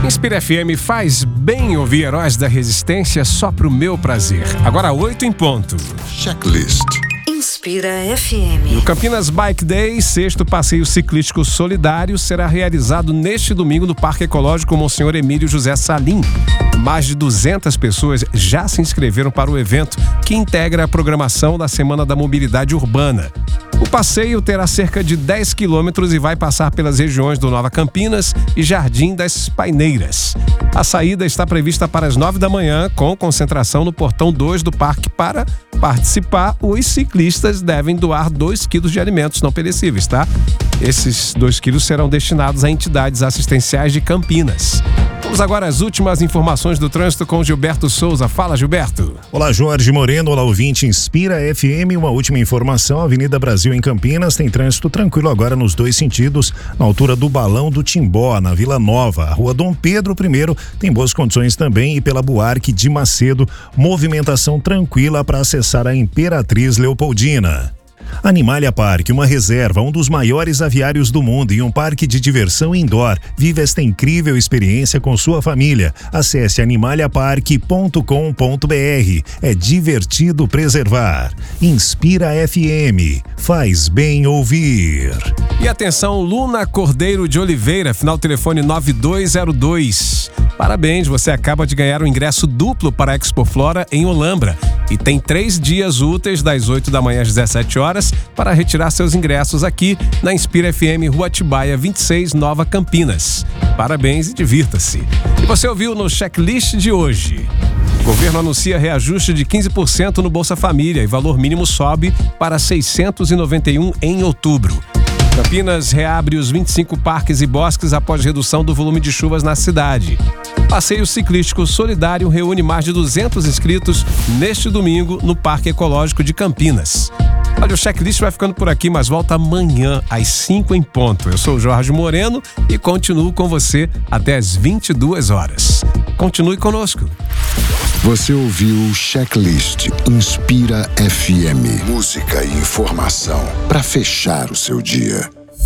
Inspira FM faz bem ouvir Heróis da Resistência só pro meu prazer. Agora 8 em ponto. Checklist. Inspira FM. No Campinas Bike Day, 6º passeio ciclístico solidário será realizado neste domingo no Parque Ecológico Monsenhor Emílio José Salim. Mais de 200 pessoas já se inscreveram para o evento, que integra a programação da Semana da Mobilidade Urbana. O passeio terá cerca de 10 quilômetros e vai passar pelas regiões do Nova Campinas e Jardim das Paineiras. A saída está prevista para as 9 da manhã, com concentração no portão 2 do parque. Para participar, os ciclistas devem doar 2 quilos de alimentos não perecíveis, tá? Esses 2 quilos serão destinados a entidades assistenciais de Campinas. Vamos agora às últimas informações do trânsito com Gilberto Souza. Fala, Gilberto. Olá, Jorge Moreno. Olá, ouvinte Inspira FM. Uma última informação. Avenida Brasil em Campinas tem trânsito tranquilo agora nos 2 sentidos, na altura do Balão do Timbó, na Vila Nova. A Rua Dom Pedro I tem boas condições também, e pela Buarque de Macedo, movimentação tranquila para acessar a Imperatriz Leopoldina. Animalia Park, uma reserva, um dos maiores aviários do mundo e um parque de diversão indoor. Vive esta incrível experiência com sua família. Acesse animaliapark.com.br. É divertido preservar. Inspira FM. Faz bem ouvir. E atenção, Luna Cordeiro de Oliveira, final telefone 9202. Parabéns, você acaba de ganhar um ingresso duplo para a Expo Flora em Olambra. E tem 3 dias úteis, das 8 da manhã às 17 horas, para retirar seus ingressos aqui na Inspira FM, Rua Atibaia 26, Nova Campinas. Parabéns e divirta-se. E você ouviu no checklist de hoje. O governo anuncia reajuste de 15% no Bolsa Família e valor mínimo sobe para 691 em outubro. Campinas reabre os 25 parques e bosques após redução do volume de chuvas na cidade. Passeio ciclístico solidário reúne mais de 200 inscritos neste domingo no Parque Ecológico de Campinas. Olha, o checklist vai ficando por aqui, mas volta amanhã às 5 em ponto. Eu sou o Jorge Moreno e continuo com você até às 22 horas. Continue conosco. Você ouviu Checklist Inspira FM. Música e informação para fechar o seu dia.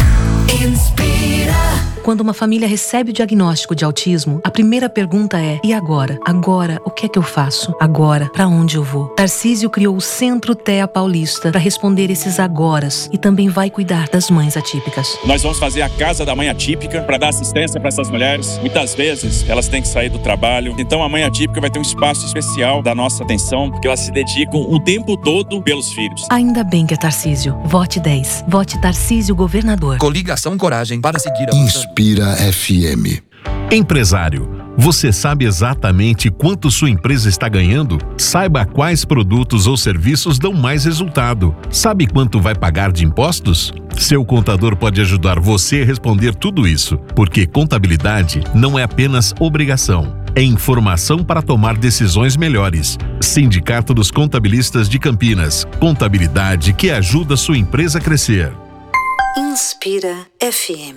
Inspira. Quando uma família recebe o diagnóstico de autismo, a primeira pergunta é: e agora? Agora, o que é que eu faço? Agora, para onde eu vou? Tarcísio criou o Centro TEA Paulista para responder esses agoras e também vai cuidar das mães atípicas. Nós vamos fazer a Casa da Mãe Atípica para dar assistência para essas mulheres. Muitas vezes elas têm que sair do trabalho, então a Mãe Atípica vai ter um espaço especial da nossa atenção, porque elas se dedicam o tempo todo pelos filhos. Ainda bem que é Tarcísio. Vote 10. Vote Tarcísio Governador. Coligação Coragem para seguir a Inspira FM. Empresário, você sabe exatamente quanto sua empresa está ganhando? Saiba quais produtos ou serviços dão mais resultado. Sabe quanto vai pagar de impostos? Seu contador pode ajudar você a responder tudo isso, porque contabilidade não é apenas obrigação, é informação para tomar decisões melhores. Sindicato dos Contabilistas de Campinas. Contabilidade que ajuda sua empresa a crescer. Inspira FM.